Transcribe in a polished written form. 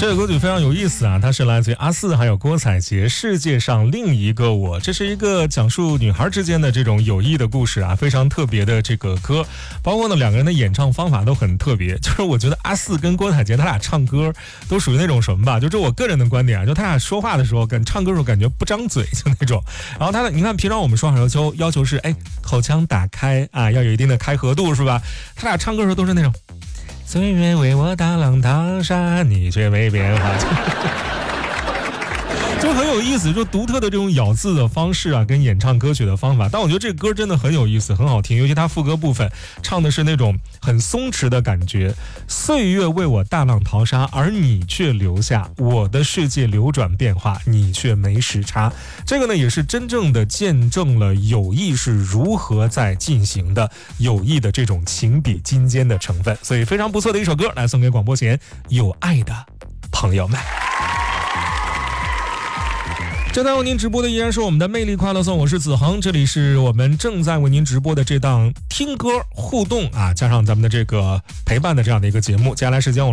这个歌曲非常有意思啊，它是来自于阿四还有郭采洁《世界上另一个我》，这是一个讲述女孩之间的这种友谊的故事啊，非常特别的这个歌。包括呢两个人的演唱方法都很特别，就是我觉得阿四跟郭采洁他俩唱歌都属于那种什么吧，就这我个人的观点啊，就他俩说话的时候跟唱歌的时候感觉不张嘴就那种。然后你看平常我们说话要求是口腔打开啊，要有一定的开合度是吧？他俩唱歌的时候都是那种岁月为我大浪淘沙，你却没变化，就很有意思，就独特的这种咬字的方式啊，跟演唱歌曲的方法。但我觉得这个歌真的很有意思，很好听，尤其它副歌部分唱的是那种很松弛的感觉。岁月为我大浪淘沙，而你却留下我的世界流转变化，你却没时差。这个呢，也是真正的见证了友谊是如何在进行的，友谊的这种情比金坚的成分。所以非常不错的一首歌，来送给广播前有爱的朋友们。正在为您直播的依然是我们的魅力快乐颂，我是子恒，这里是我们正在为您直播的这档听歌互动啊，加上咱们的这个陪伴的这样的一个节目。接下来时间我